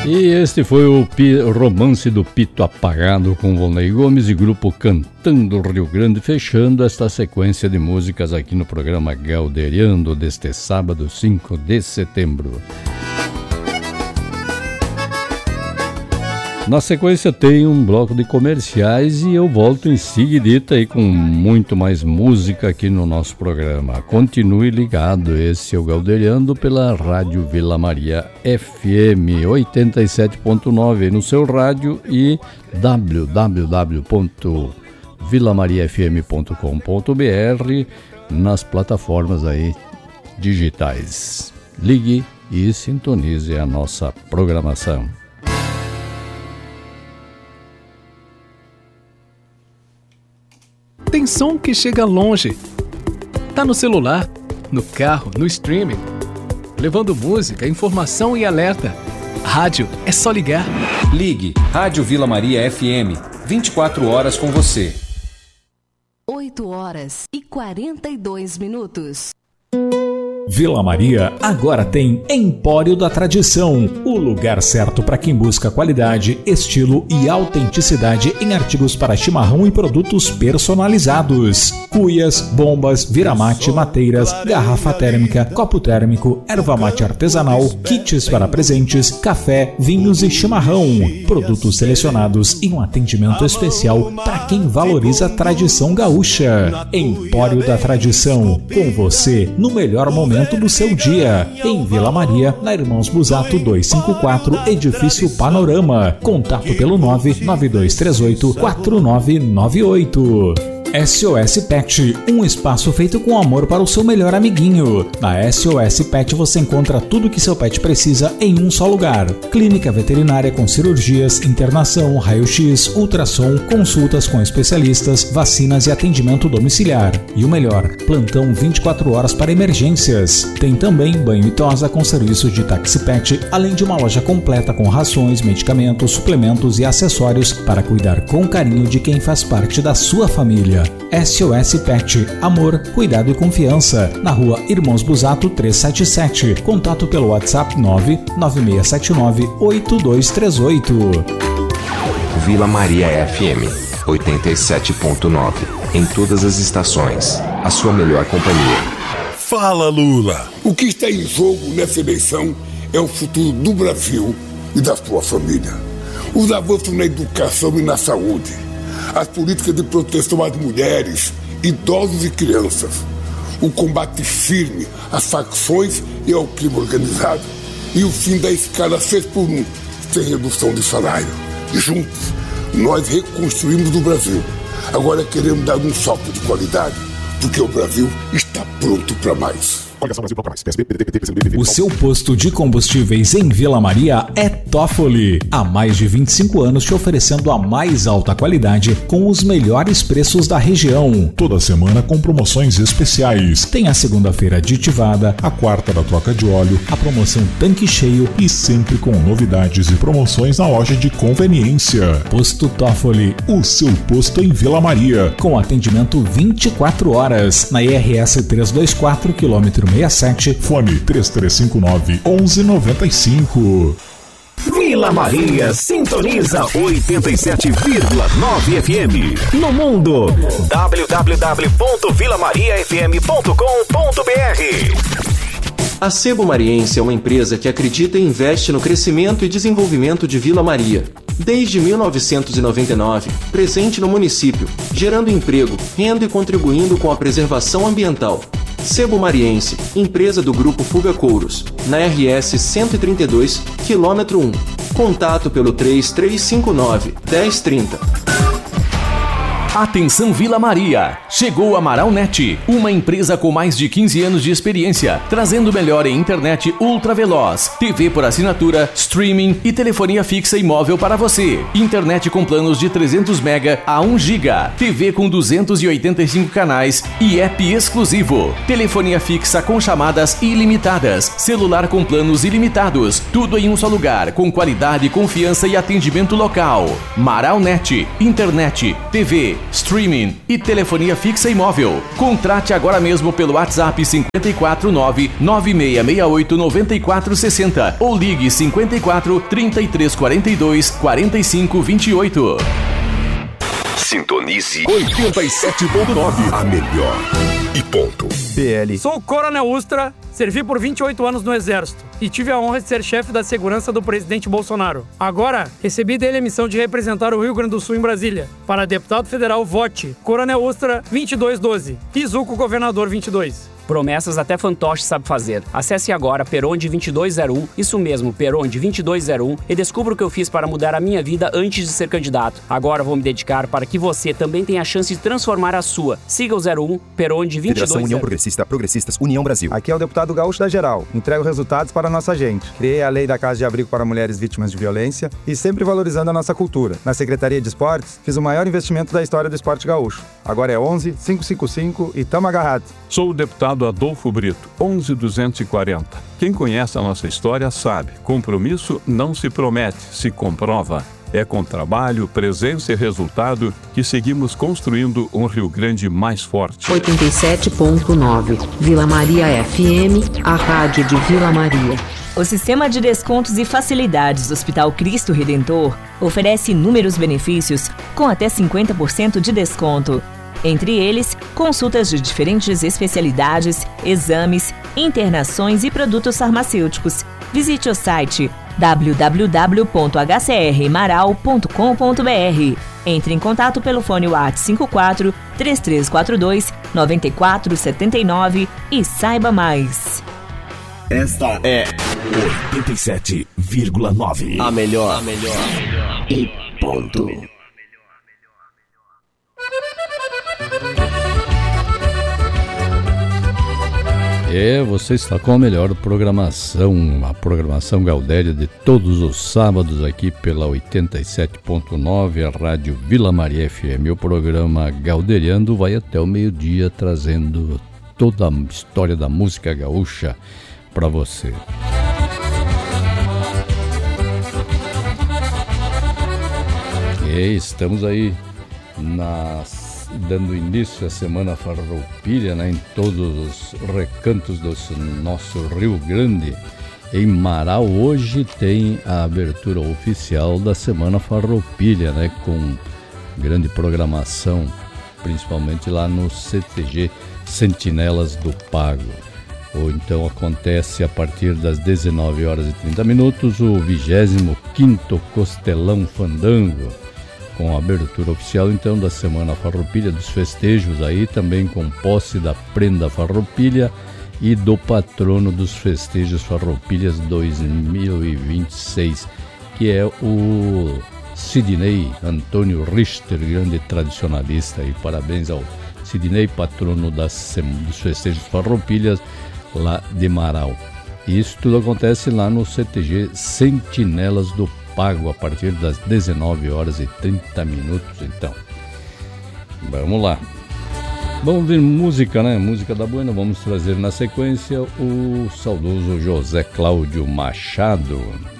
E este foi o Romance do Pito Apagado com Volney Gomes e grupo Cantando Rio Grande, fechando esta sequência de músicas aqui no programa Galderiando deste sábado 5 de setembro. Na sequência tem um bloco de comerciais e eu volto em seguidita aí com muito mais música aqui no nosso programa. Continue ligado, esse é o Galderiando pela Rádio Vila Maria FM 87.9 no seu rádio e www.vilamariafm.com.br nas plataformas aí digitais. Ligue e sintonize a nossa programação. Tem som que chega longe. Tá no celular, no carro, no streaming. Levando música, informação e alerta. Rádio é só ligar. Ligue Rádio Vila Maria FM. 24 horas com você. 8h42. Vila Maria agora tem Empório da Tradição, o lugar certo para quem busca qualidade, estilo e autenticidade em artigos para chimarrão e produtos personalizados. Cuias, bombas, viramate, mateiras, garrafa térmica, copo térmico, erva mate artesanal, kits para presentes, café, vinhos e chimarrão. Produtos selecionados e um atendimento especial para quem valoriza a tradição gaúcha. Empório da Tradição, com você no melhor momento do seu dia, em Vila Maria, na Irmãos Busato 254, Edifício Panorama. Contato pelo 99238-4998. SOS Pet, um espaço feito com amor para o seu melhor amiguinho. Na SOS Pet você encontra tudo que seu pet precisa em um só lugar. Clínica veterinária com cirurgias, internação, raio-x, ultrassom, consultas com especialistas, vacinas e atendimento domiciliar. E o melhor, plantão 24 horas para emergências. Tem também banho e tosa com serviço de táxi pet, além de uma loja completa com rações, medicamentos, suplementos e acessórios para cuidar com carinho de quem faz parte da sua família. SOS Pet, amor, cuidado e confiança. Na rua Irmãos Busato 377. Contato pelo WhatsApp 996798238. Vila Maria FM 87.9. Em todas as estações, a sua melhor companhia. Fala, Lula! O que está em jogo nessa eleição é o futuro do Brasil e da sua família. Os avanços na educação e na saúde. As políticas de proteção às mulheres, idosos e crianças, o combate firme às facções e ao crime organizado e o fim da escala 6x1, sem redução de salário. Juntos, nós reconstruímos o Brasil. Agora queremos dar um salto de qualidade, porque o Brasil está pronto para mais. O seu posto de combustíveis em Vila Maria é Toffoli. Há mais de 25 anos te oferecendo a mais alta qualidade com os melhores preços da região. Toda semana com promoções especiais. Tem a segunda-feira aditivada, a quarta da troca de óleo, a promoção tanque cheio e sempre com novidades e promoções na loja de conveniência. Posto Toffoli, o seu posto em Vila Maria. Com atendimento 24 horas na IRS 324, quilômetro 67, fone 3359-1195. Vila Maria sintoniza 87,9 FM. No mundo, www.vilamariafm.com.br. A Sebo Mariense é uma empresa que acredita e investe no crescimento e desenvolvimento de Vila Maria. Desde 1999, presente no município, gerando emprego, renda e contribuindo com a preservação ambiental. Sebo Mariense, empresa do Grupo Fuga Couros, na RS 132, quilômetro 1. Contato pelo 3359-1030. Atenção Vila Maria! Chegou a Amaralnet, uma empresa com mais de 15 anos de experiência, trazendo melhor em internet ultraveloz, TV por assinatura, streaming e telefonia fixa e móvel para você. Internet com planos de 300 MB a 1 GB, TV com 285 canais e app exclusivo. Telefonia fixa com chamadas ilimitadas, celular com planos ilimitados, tudo em um só lugar, com qualidade, confiança e atendimento local. Amaralnet, internet, TV, streaming e telefonia fixa e móvel. Contrate agora mesmo pelo WhatsApp 549-9668-9460 ou ligue 54-3342-4528. Sintonize 87.9, a melhor. E ponto. BL. Sou o Coronel Ustra, servi por 28 anos no Exército e tive a honra de ser chefe da segurança do presidente Bolsonaro. Agora, recebi dele a missão de representar o Rio Grande do Sul em Brasília. Para deputado federal, vote Coronel Ustra 2212 e Zuco Governador 22. Promessas até fantoche sabe fazer. Acesse agora Peronde 2201, isso mesmo, Peronde 2201, e descubra o que eu fiz para mudar a minha vida antes de ser candidato. Agora vou me dedicar para que você também tenha a chance de transformar a sua. Siga o 01, Peronde 2201. Federação União Progressista, Progressistas, União Brasil. Aqui é o deputado Gaúcho da Geral. Entrego resultados para a nossa gente. Criei a lei da Casa de Abrigo para mulheres vítimas de violência e sempre valorizando a nossa cultura. Na Secretaria de Esportes, fiz o maior investimento da história do esporte gaúcho. Agora é 11 555 e tamo agarrado. Sou o deputado Adolfo Brito, 11240. Quem conhece a nossa história sabe, compromisso não se promete, se comprova. É com trabalho, presença e resultado que seguimos construindo um Rio Grande mais forte. 87.9, Vila Maria FM, a rádio de Vila Maria. O Sistema de Descontos e Facilidades do Hospital Cristo Redentor oferece inúmeros benefícios com até 50% de desconto. Entre eles, consultas de diferentes especialidades, exames, internações e produtos farmacêuticos. Visite o site www.hcrmaral.com.br. Entre em contato pelo fone WhatsApp 54 3342 9479 e saiba mais. Esta é 87,9. A melhor. E ponto. Você está com a melhor programação, a programação Gaudéria de todos os sábados aqui pela 87.9, a Rádio Vila Maria FM. O programa Gauderiando vai até o meio-dia trazendo toda a história da música gaúcha para você. E estamos aí dando início à Semana Farroupilha, né, em todos os recantos do nosso Rio Grande. Em Marau hoje tem a abertura oficial da Semana Farroupilha, né, com grande programação, principalmente lá no CTG Sentinelas do Pago. Ou então acontece a partir das 19h30 o 25º Costelão Fandango, com a abertura oficial então da Semana Farroupilha, dos festejos aí, também com posse da prenda Farroupilha e do patrono dos festejos Farroupilhas 2026, que é o Sidney Antônio Richter, grande tradicionalista. E parabéns ao Sidney, patrono dos festejos Farroupilhas lá de Marau. E isso tudo acontece lá no CTG Sentinelas do Pago, a partir das 19h30. Então, vamos lá. Vamos ouvir música, né? Música da Buena. Vamos trazer na sequência o saudoso José Cláudio Machado.